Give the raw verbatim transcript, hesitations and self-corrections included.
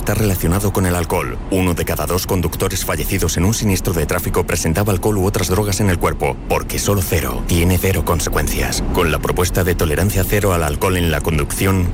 está relacionado con el alcohol. Uno de cada dos conductores fallecidos en un siniestro de tráfico presentaba alcohol u otras drogas en el cuerpo, porque solo cero tiene cero consecuencias. Con la propuesta de tolerancia cero al alcohol en la conducción,